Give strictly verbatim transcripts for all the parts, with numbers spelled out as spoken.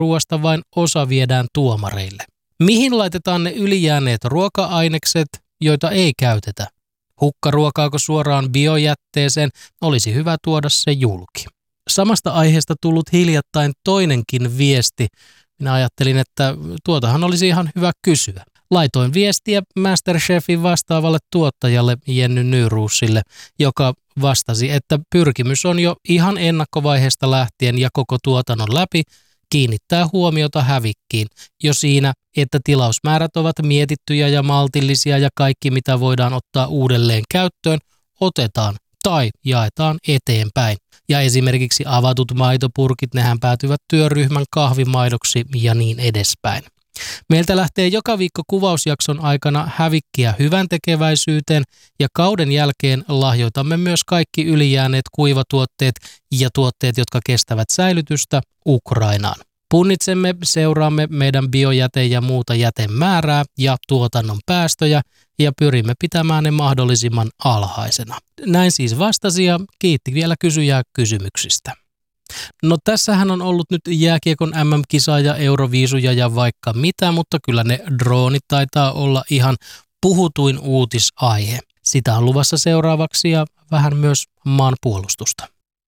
ruoasta vain osa viedään tuomareille. Mihin laitetaan ne ylijääneet ruoka-ainekset, joita ei käytetä? Hukkaruokaako suoraan biojätteeseen? Olisi hyvä tuoda se julki. Samasta aiheesta tullut hiljattain toinenkin viesti. Minä ajattelin, että tuotahan olisi ihan hyvä kysyä. Laitoin viestiä MasterChefin vastaavalle tuottajalle Jenny Nyruusille, joka vastasi, että pyrkimys on jo ihan ennakkovaiheesta lähtien ja koko tuotannon läpi kiinnittää huomiota hävikkiin jo siinä, että tilausmäärät ovat mietittyjä ja maltillisia ja kaikki mitä voidaan ottaa uudelleen käyttöön otetaan tai jaetaan eteenpäin. Ja esimerkiksi avatut maitopurkit, nehän päätyvät työryhmän kahvimaidoksi ja niin edespäin. Meiltä lähtee joka viikko kuvausjakson aikana hävikkiä hyvän tekeväisyyteen ja kauden jälkeen lahjoitamme myös kaikki ylijääneet kuivatuotteet ja tuotteet, jotka kestävät säilytystä Ukrainaan. Punnitsemme, seuraamme meidän biojäte- ja muuta jätemäärää ja tuotannon päästöjä ja pyrimme pitämään ne mahdollisimman alhaisena. Näin siis vastasi ja kiitti vielä kysyjää kysymyksistä. No tässähän on ollut nyt jääkiekon M M-kisaa ja Euroviisuja ja vaikka mitä, mutta kyllä ne droonit taitaa olla ihan puhutuin uutisaihe. Sitä on luvassa seuraavaksi ja vähän myös maanpuolustusta.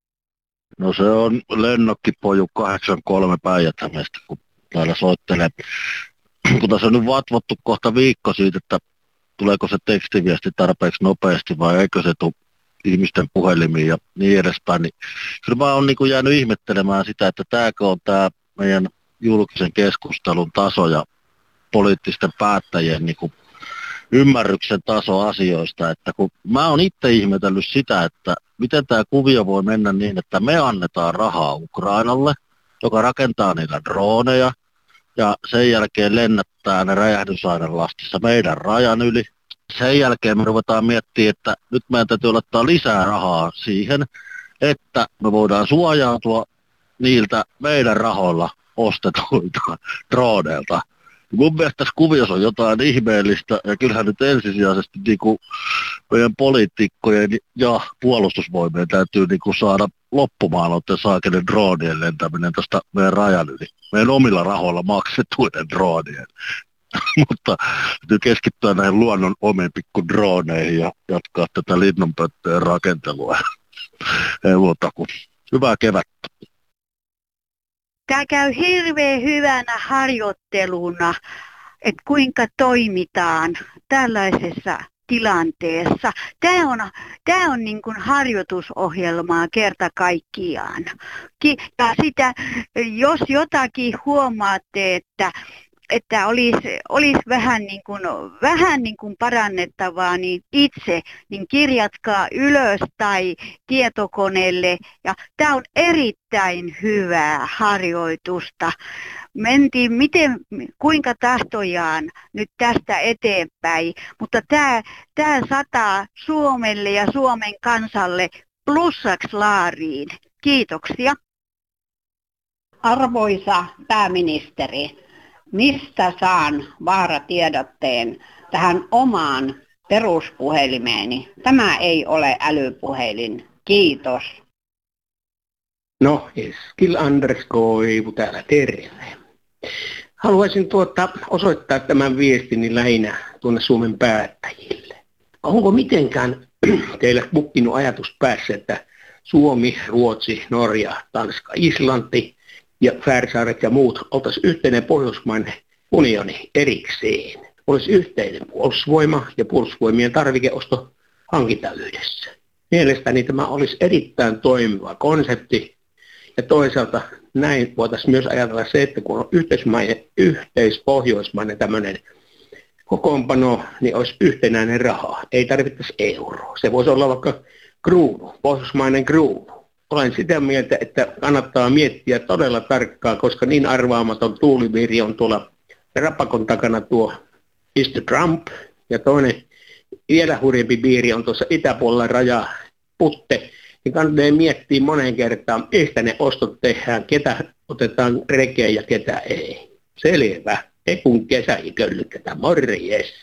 No se on lennokkipoju kahdeksankymmentäkolme Päijät-Hämeestä, kun täällä soittelee. Kun tässä on nyt vatvottu kohta viikko siitä, että tuleeko se tekstiviesti tarpeeksi nopeasti vai eikö se tule ihmisten puhelimiin ja niin edespäin, niin kyllä mä oon niin jäänyt ihmettelemään sitä, että tämäkö on tämä meidän julkisen keskustelun taso ja poliittisten päättäjien niin kuin ymmärryksen taso asioista, että kun mä oon itse ihmetellyt sitä, että miten tämä kuvio voi mennä niin, että me annetaan rahaa Ukrainalle, joka rakentaa niillä droneja ja sen jälkeen lennättää ne räjähdysainelastissa meidän rajan yli. Sen jälkeen me ruvetaan miettimään, että nyt meidän täytyy laittaa lisää rahaa siihen, että me voidaan suojautua niiltä meidän rahoilla ostetuilta droneilta. Mun mielestä tässä kuviossa on jotain ihmeellistä, ja kyllähän nyt ensisijaisesti niin kuin meidän poliitikkojen ja puolustusvoimien täytyy niin kuin saada loppumaan noiden saakelen droonien lentäminen tästä meidän rajan yli. Meidän omilla rahoilla maksettuiden droonien. Mutta täytyy keskittyä näihin luonnon omiin pikku drooneihin ja jatkaa tätä linnunpöttöjen rakentelua. Ei muuta kuin hyvää kevättä. Tämä käy hirveän hyvänä harjoitteluna, että kuinka toimitaan tällaisessa tilanteessa. Tämä on, tämä on niin kuin harjoitusohjelmaa kerta kaikkiaan. Ja sitä, jos jotakin huomaatte, että että olisi, olisi vähän, niin kuin, vähän niin kuin parannettavaa, niin itse niin kirjatkaa ylös tai tietokoneelle. Ja tämä on erittäin hyvää harjoitusta. Mentiin miten, kuinka tahtojaan nyt tästä eteenpäin, mutta tämä, tämä sataa Suomelle ja Suomen kansalle plussaksi laariin. Kiitoksia. Arvoisa pääministeri. Mistä saan vaaratiedotteen tähän omaan peruspuhelimeeni? Tämä ei ole älypuhelin. Kiitos. No, Eskil Anders Koivu täällä, terve. Haluaisin tuota, osoittaa tämän viestini lähinnä tuonne Suomen päättäjille. Onko mitenkään teillä bukkinut ajatus päässä, että Suomi, Ruotsi, Norja, Tanska, Islanti ja Färsaaret ja muut oltaisiin yhteinen pohjoismainen unioni erikseen. Olisi yhteinen puolustusvoima ja puolustusvoimien tarvikeosto hankita yhdessä. Mielestäni tämä olisi erittäin toimiva konsepti. Ja toisaalta näin voitaisiin myös ajatella se, että kun on yhteismainen, yhteispohjoismainen tämmöinen kokoonpano, niin olisi yhtenäinen raha. Ei tarvittaisi euroa. Se voisi olla vaikka kruunu, pohjoismainen kruunu. Olen sitä mieltä, että kannattaa miettiä todella tarkkaan, koska niin arvaamaton tuuliviiri on tuolla rapakon takana tuo mister Trump. Ja toinen vielä hurjempi biiri on tuossa itäpuolella raja Putte. Niin kannattaa miettiä moneen kertaan, mistä ne ostot tehdään, ketä otetaan rekeen ja ketä ei. Selvä. Ei kun kesä ei köllykätä. Morjes.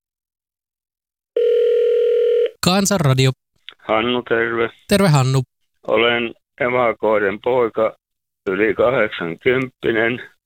Kansanradio. Hannu, terve. Terve, Hannu. Olen evakoiden poika, yli kahdeksankymppinen.